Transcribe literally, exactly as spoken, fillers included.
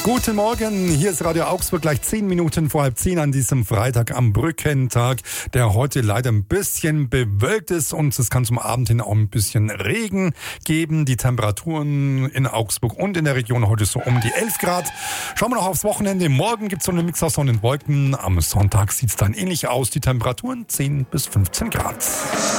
Guten Morgen, hier ist Radio Augsburg, gleich zehn Minuten vor halb zehn an diesem Freitag am Brückentag, der heute leider ein bisschen bewölkt ist und es kann zum Abend hin auch ein bisschen Regen geben. Die Temperaturen in Augsburg und in der Region heute so um die elf Grad. Schauen wir noch aufs Wochenende. Morgen gibt es so einen Mix aus Sonne und Wolken. Am Sonntag sieht es dann ähnlich aus. Die Temperaturen zehn bis fünfzehn Grad.